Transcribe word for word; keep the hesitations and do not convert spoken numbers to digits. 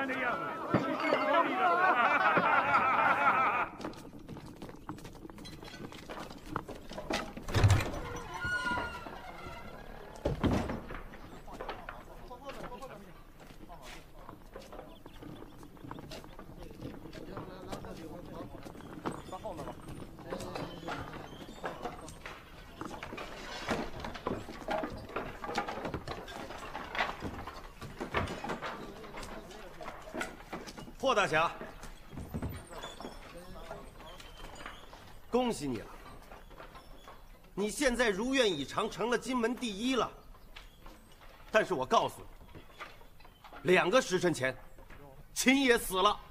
的样子。霍大侠，恭喜你了！你现在如愿以偿，成了金门第一了。但是我告诉你，两个时辰前，秦爷死了。